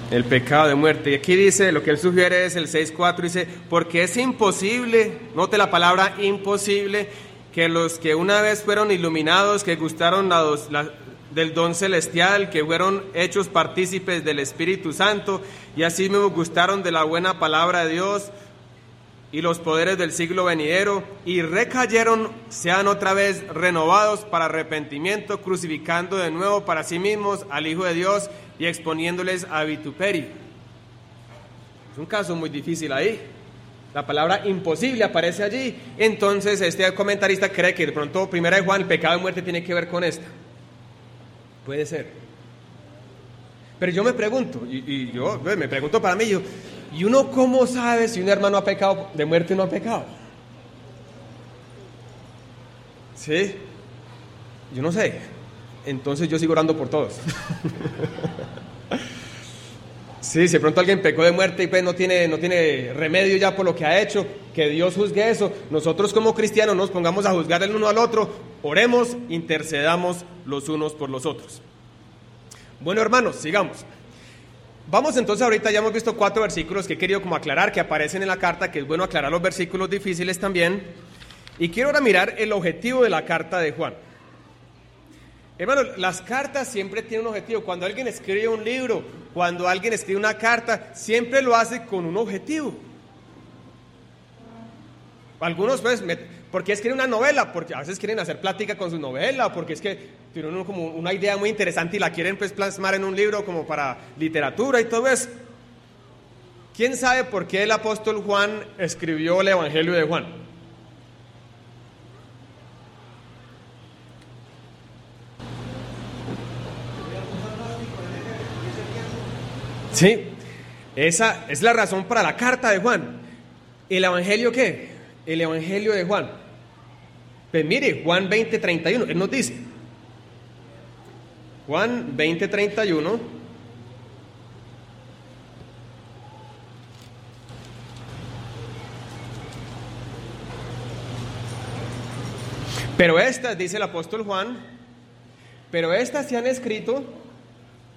El pecado de muerte. Y aquí dice, lo que él sugiere es el 6.4, dice, porque es imposible, note la palabra imposible, que los que una vez fueron iluminados, que gustaron del don celestial, que fueron hechos partícipes del Espíritu Santo, y así mismo gustaron de la buena palabra de Dios y los poderes del siglo venidero, y recayeron, sean otra vez renovados para arrepentimiento, crucificando de nuevo para sí mismos al Hijo de Dios y exponiéndoles a vituperio. Es un caso muy difícil ahí. La palabra imposible aparece allí. Entonces este comentarista cree que de pronto 1 de Juan, el pecado de muerte, tiene que ver con esta. Puede ser. Pero yo me pregunto, y yo me pregunto para mí, ¿y uno cómo sabe si un hermano ha pecado de muerte o no ha pecado? ¿Sí? Yo no sé. Entonces yo sigo orando por todos. Sí, si de pronto alguien pecó de muerte y pues no tiene remedio ya por lo que ha hecho, que Dios juzgue eso. Nosotros como cristianos nos pongamos a juzgar el uno al otro, oremos, intercedamos los unos por los otros. Bueno, hermanos, sigamos. Vamos entonces, ahorita ya hemos visto 4 versículos que he querido como aclarar, que aparecen en la carta, que es bueno aclarar los versículos difíciles también. Y quiero ahora mirar el objetivo de la carta de Juan. Hermanos, las cartas siempre tienen un objetivo. Cuando alguien escribe un libro, cuando alguien escribe una carta, siempre lo hace con un objetivo. Algunos pues, ¿por qué escriben una novela? Porque a veces quieren hacer plática con su novela, porque es que tienen como una idea muy interesante y la quieren pues plasmar en un libro como para literatura y todo eso. ¿Quién sabe por qué el apóstol Juan escribió el Evangelio de Juan? Sí, esa es la razón para la carta de Juan. ¿El Evangelio qué? El Evangelio de Juan. Pues mire, Juan 20:31, él nos dice. Juan 20:31. Pero estas, dice el apóstol Juan, pero estas se han escrito